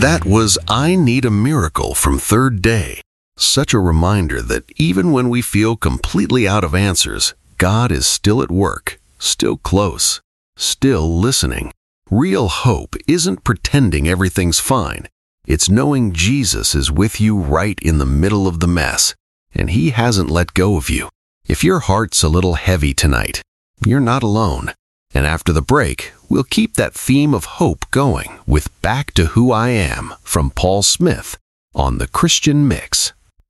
That was I Need a Miracle from Third Day. Such a reminder that even when we feel completely out of answers, God is still at work, still close, still listening. Real hope isn't pretending everything's fine. It's knowing Jesus is with you right in the middle of the mess, and He hasn't let go of you. If your heart's a little heavy tonight, you're not alone. And after the break, we'll keep that theme of hope going with Back to Who I Am from Paul Smith on The Christian Mix.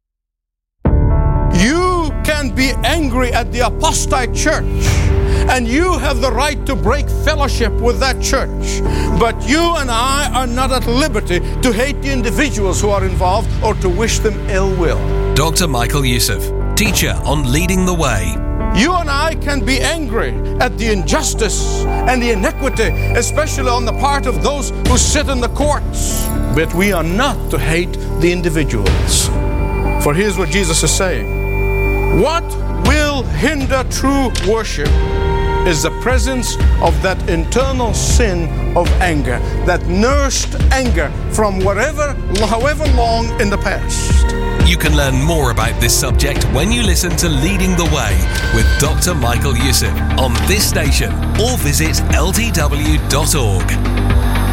You can be angry at the apostate church, and you have the right to break fellowship with that church. But you and I are not at liberty to hate the individuals who are involved or to wish them ill will. Dr. Michael Youssef, teacher on Leading the Way. You and I can be angry at the injustice and the inequity, especially on the part of those who sit in the courts. But we are not to hate the individuals. For here's what Jesus is saying. What will hinder true worship is the presence of that internal sin of anger, that nursed anger from however long in the past. You can learn more about this subject when you listen to Leading the Way with Dr. Michael Youssef on this station or visit ltw.org.